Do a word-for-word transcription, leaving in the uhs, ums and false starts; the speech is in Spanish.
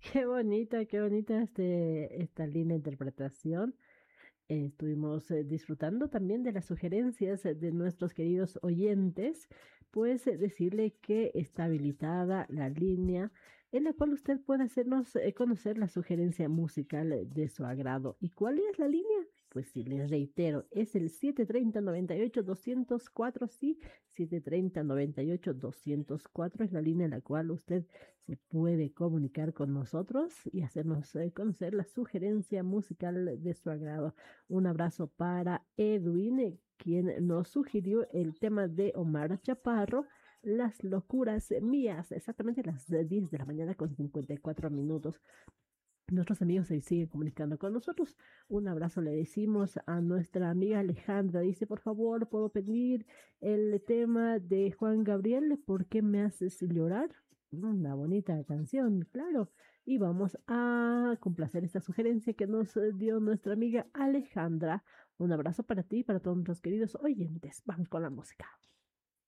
Qué bonita, qué bonita este, esta linda interpretación. Eh, estuvimos eh, disfrutando también de las sugerencias eh, de nuestros queridos oyentes, pues eh, decirle que está habilitada la línea en la cual usted puede hacernos eh, conocer la sugerencia musical eh, de su agrado. ¿Y cuál es la línea? Pues sí, les reitero, es el siete tres cero, nueve ocho, dos cero cuatro, sí, siete tres cero, nueve ocho, dos cero cuatro es la línea en la cual usted se puede comunicar con nosotros y hacernos eh, conocer la sugerencia musical de su agrado. Un abrazo para Edwin, eh, quien nos sugirió el tema de Omar Chaparro, Las locuras mías, exactamente a las diez de la mañana con cincuenta y cuatro minutos. Nuestros amigos se siguen comunicando con nosotros. Un abrazo le decimos a nuestra amiga Alejandra. Dice, por favor, ¿puedo pedir el tema de Juan Gabriel? ¿Por qué me haces llorar? Una bonita canción, claro. Y vamos a complacer esta sugerencia que nos eh, dio nuestra amiga Alejandra. Un abrazo para ti y para todos nuestros queridos oyentes. Vamos con la música.